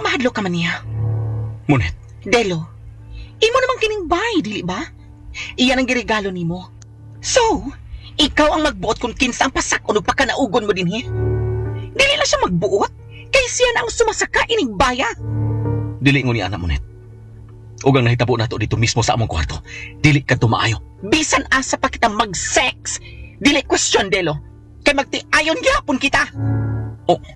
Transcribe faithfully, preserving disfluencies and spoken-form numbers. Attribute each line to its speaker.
Speaker 1: mahadlo ka man niya.
Speaker 2: Monet,
Speaker 1: Delo, imo namang kining bay, dili ba? Iyan ang giregalo nimo. So, ikaw ang magbuot kung kinsa ang pasakon o pakanaugon mo din, he? Dili na siya magbuot, kay siya na ang sumasaka ining baya.
Speaker 2: dili ngunit ana Monet. Ug ang nahitabo nato dito mismo sa among kwarto, dili ka tumaayo.
Speaker 1: Bisan asa pa kita mag-sex, dili question, Delo. Kay magtiayon gyapon kita.
Speaker 2: Oh,